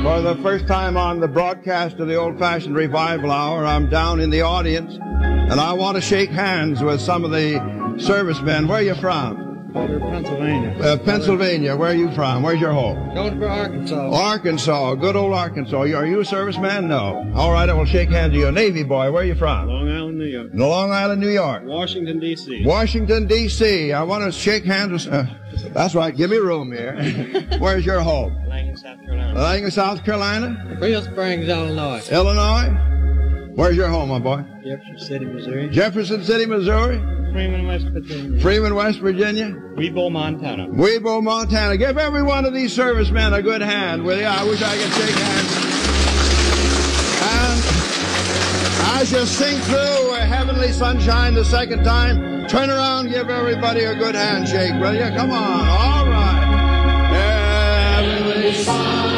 For the first time on the broadcast of the Old-Fashioned Revival Hour, I'm down in the audience, and I want to shake hands with some of the servicemen. Where are you from? Pennsylvania. Pennsylvania. Where are you from? Where's your home? Goldsboro, Arkansas. Arkansas. Good old Arkansas. Are you a serviceman? No. All right, I will shake hands with you. A Navy boy. Where are you from? Long Island, New York. Long Island, New York. Washington, D.C. Washington, D.C. I want to shake hands with... that's right. Give me room here. Where's your home? Langley, South Carolina. Langley, South Carolina. Crystal Springs, Illinois. Illinois. Where's your home, my boy? Jefferson City, Missouri. Jefferson City, Missouri. Freeman, West Virginia. Freeman, West Virginia. Weebo, Montana. Weebo, Montana. Give every one of these servicemen a good hand, will you? I wish I could shake hands. And as you sing through Heavenly Sunshine the second time, turn around, give everybody a good handshake, will you? Come on. All right. Heavenly Sunshine.